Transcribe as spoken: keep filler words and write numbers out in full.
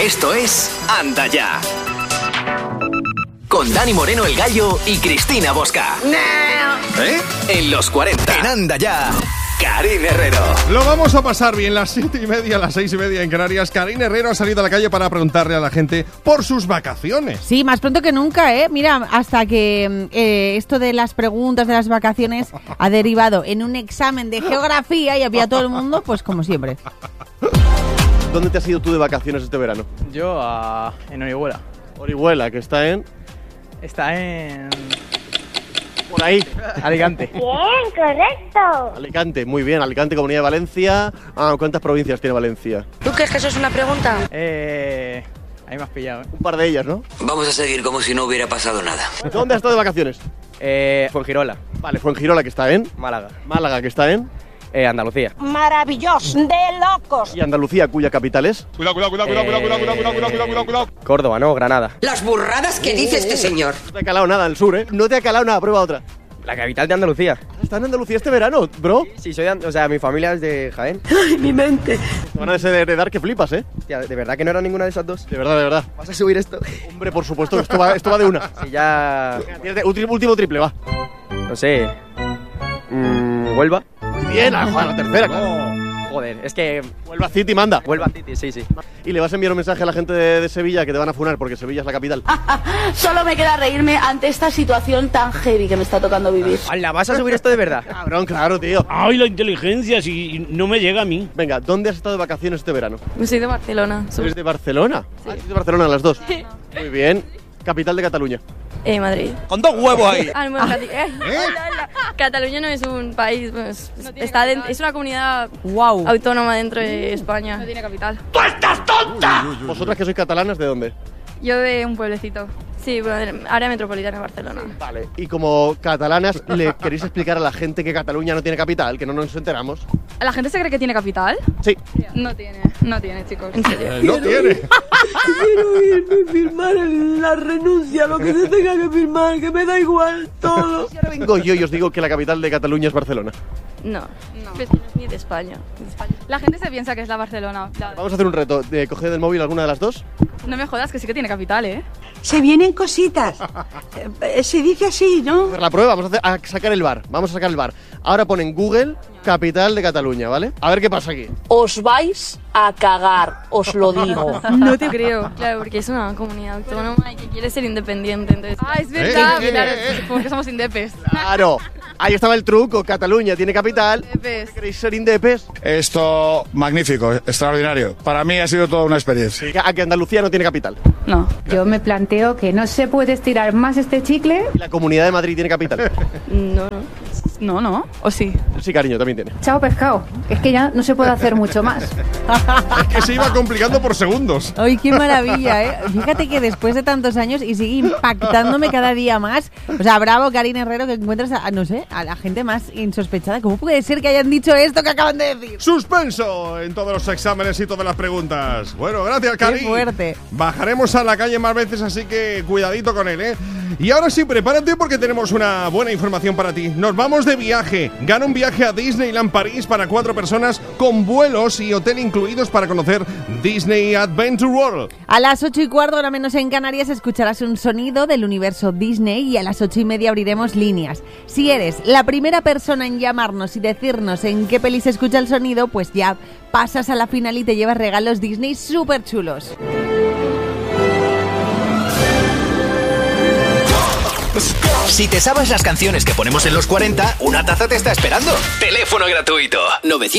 Esto es Anda Ya. Con Dani Moreno el Gallo y Cristina Bosca. No. ¿Eh? En los cuarenta. En Anda Ya. Karine Herrero. Lo vamos a pasar bien, las siete y media, las seis y media en Canarias. Karine Herrero ha salido a la calle para preguntarle a la gente por sus vacaciones. Sí, más pronto que nunca, ¿eh? Mira, hasta que eh, esto de las preguntas de las vacaciones ha derivado en un examen de geografía y había todo el mundo, pues como siempre. ¿Dónde te has ido tú de vacaciones este verano? Yo a... en Orihuela. Orihuela, que está en... Está en... por ahí. Alicante. Bien, correcto. Alicante, muy bien. Alicante, Comunidad de Valencia. Ah, ¿cuántas provincias tiene Valencia? ¿Tú crees que eso es una pregunta? Eh... Ahí me has pillado, ¿eh? Un par de ellas, ¿no? Vamos a seguir como si no hubiera pasado nada. ¿Dónde has estado de vacaciones? Eh... Fuengirola. Vale, Fuengirola, que está en... Málaga. Málaga, que está en... Eh, Andalucía. Maravilloso, de locos. Y Andalucía, cuya capital es... Cuidado, cuidado, cuidado, cuidado, cuidado, cuidado, cuidado, cuidado, cuidado, cuidado, cuidado. Córdoba, ¿no? Granada. Las burradas que dice este señor. No te ha calado nada el sur, ¿eh? No te ha calado nada, prueba otra. La capital de Andalucía. ¿Está en Andalucía este verano, bro? Sí, soy de... O sea, mi familia es de Jaén. Ay, mi mente. Te van a desheredar que flipas, ¿eh? Hostia, ¿de verdad que no era ninguna de esas dos? De verdad, de verdad. ¿Vas a subir esto? Hombre, por supuesto, esto va, esto va de una. Sí, ya... Tírate, último, último triple, va. No sé... Mm, ¿Huelva? Bien, a la tercera, claro. Joder, es que... Huelva City manda. Huelva City, sí, sí. Y le vas a enviar un mensaje a la gente de, de Sevilla que te van a funar porque Sevilla es la capital. Solo me queda reírme ante esta situación tan heavy que me está tocando vivir. ¡Hala, vas a subir esto de verdad! Cabrón, claro, tío. ¡Ay, la inteligencia! Si no me llega a mí. Venga, ¿dónde has estado de vacaciones este verano? Soy de Barcelona. ¿Eres de Barcelona? Sí. Ah, ¿eres de Barcelona las dos? Sí. Muy bien. Capital de Cataluña. Eh, Madrid. Con dos huevos ahí. Ah, bueno, Cati- eh, hola, hola. Cataluña no es un país, pues, no está dentro, es una comunidad Wow. autónoma dentro de España. No tiene capital. ¡Tú estás tonta! ¿Vosotras que sois catalanas, de dónde? Yo de un pueblecito. Sí, bueno, área metropolitana de Barcelona. Vale. Y como catalanas, ¿le queréis explicar a la gente que Cataluña no tiene capital? Que no nos enteramos. ¿La gente se cree que tiene capital? Sí. No tiene, no tiene, chicos. En serio. Eh, no tiene. Quiero irme, firmar la renuncia, lo que se tenga que firmar, que me da igual todo. Y ahora vengo yo y os digo que la capital de Cataluña es Barcelona. No, no. Pues no es ni de España. Ni de España. La gente se piensa que es la Barcelona. La- Vamos a hacer un reto. De coger del móvil alguna de las dos. No me jodas, que sí que tiene capital, ¿eh? Se vienen cositas. Eh, Se dice así, ¿no? Hacer la prueba, vamos a, hacer- a sacar el bar. Vamos a sacar el bar. Ahora ponen Google, capital de Cataluña, ¿vale? A ver qué pasa aquí. Os vais a cagar, os lo digo. No te creo. Claro, porque es una comunidad autónoma y que quiere ser independiente. Entonces... Ah, es verdad. Eh, eh, claro, eh, eh. porque somos indepes. Claro. Ahí estaba el truco. Cataluña tiene capital. Indepes. ¿Queréis ser indepes? Esto magnífico, extraordinario. Para mí ha sido toda una experiencia. A que Andalucía no tiene capital. No. Yo me planteo que no se puede estirar más este chicle. ¿Y la Comunidad de Madrid tiene capital? No, no. No, no. ¿O sí? Sí, cariño, también tiene. Chao pescado, es que ya no se puede hacer mucho más. Es que se iba complicando por segundos. ¡Ay, qué maravilla, eh! Fíjate que después de tantos años y sigue impactándome cada día más. O sea, bravo, Karine Herrero, que encuentras a, no sé, a la gente más insospechada. ¿Cómo puede ser que hayan dicho esto que acaban de decir? Suspenso en todos los exámenes y todas las preguntas. Bueno, gracias, Cari. Qué fuerte. Bajaremos a la calle más veces, así que cuidadito con él, ¿eh? Y ahora sí, prepárate porque tenemos una buena información para ti. Nos vamos de viaje. Gana un viaje a Disneyland París para cuatro personas con vuelos y hotel incluidos para conocer Disney Adventure World. A las ocho y cuarto, ahora menos en Canarias, escucharás un sonido del universo Disney y a las ocho y media abriremos líneas. Si eres la primera persona en llamarnos y decirnos en qué peli se escucha el sonido, pues ya pasas a la final y te llevas regalos Disney súper chulos. Si te sabes las canciones que ponemos en los cuarenta, una taza te está esperando. Teléfono gratuito. novecientos